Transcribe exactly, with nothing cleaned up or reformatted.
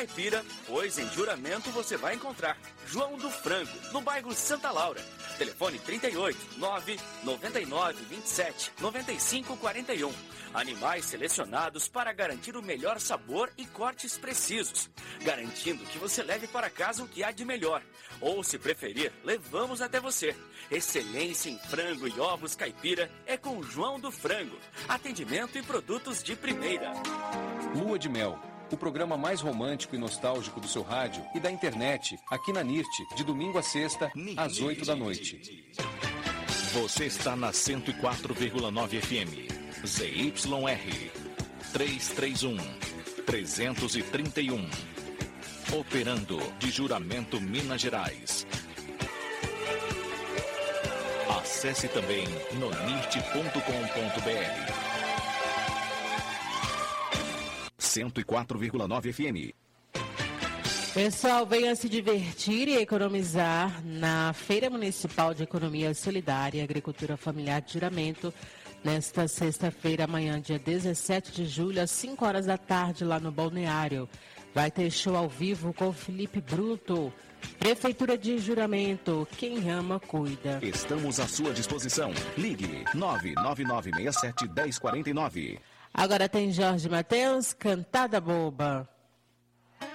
caipira, pois em Juramento você vai encontrar João do Frango, no bairro Santa Laura. Telefone trinta e oito, nove, noventa e nove, vinte e sete, noventa e cinco, quarenta e um. Animais selecionados para garantir o melhor sabor e cortes precisos, garantindo que você leve para casa o que há de melhor. Ou, se preferir, levamos até você. Excelência em frango e ovos caipira é com João do Frango. Atendimento e produtos de primeira. Lua de Mel, o programa mais romântico e nostálgico do seu rádio e da internet, aqui na NIRT, de domingo a sexta, às oito da noite. Você está na cento e quatro vírgula nove F M. Z Y R trezentos e trinta e um, trezentos e trinta e um. Operando de Juramento, Minas Gerais. Acesse também no nirt ponto com ponto b r. cento e quatro vírgula nove F M. Pessoal, venha se divertir e economizar na Feira Municipal de Economia Solidária e Agricultura Familiar de Juramento, nesta sexta-feira, amanhã, dia dezessete de julho, às cinco horas da tarde, lá no Balneário. Vai ter show ao vivo com Felipe Bruto. Prefeitura de Juramento, quem ama, cuida. Estamos à sua disposição. Ligue nove nove nove seis sete um zero quatro nove. Agora tem Jorge Mateus, Cantada Boba.